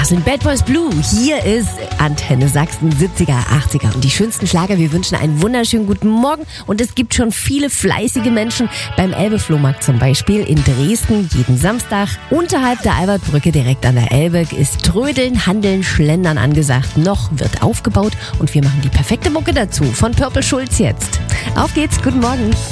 Das sind Bad Boys Blue. Hier ist Antenne Sachsen 70er, 80er und die schönsten Schlager. Wir wünschen einen wunderschönen guten Morgen und es gibt schon viele fleißige Menschen beim Elbe-Flohmarkt zum Beispiel in Dresden jeden Samstag. Unterhalb der Albertbrücke direkt an der Elbe ist Trödeln, Handeln, Schlendern angesagt. Noch wird aufgebaut und wir machen die perfekte Mucke dazu von Purple Schulz jetzt. Auf geht's, guten Morgen.